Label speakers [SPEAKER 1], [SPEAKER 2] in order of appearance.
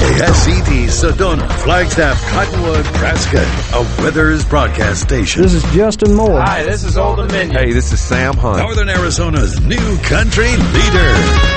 [SPEAKER 1] KSET Sedona, Flagstaff, Cottonwood, Nebraska, a Withers broadcast station.
[SPEAKER 2] This is Justin Moore.
[SPEAKER 3] Hi, this is Old Dominion.
[SPEAKER 4] Hey, this is Sam Hunt.
[SPEAKER 1] Northern Arizona's new country leader.